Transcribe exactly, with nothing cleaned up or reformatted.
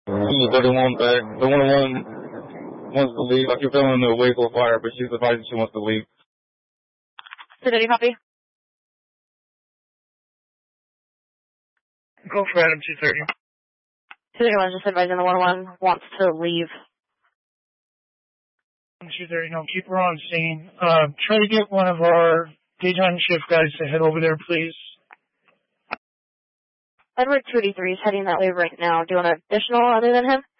She's the one back. The one one wants to leave. I keep telling her to wait for a fire, but she's advising she wants to leave. Did any copy? Go for Adam two thirty. two thirty-one is just advising the one one wants to leave. two thirty, no, keep her on scene. Uh, try to get one of our daytime shift guys to head over there, please. Edward two eighty-three is heading that way right now. Do you want an additional other than him?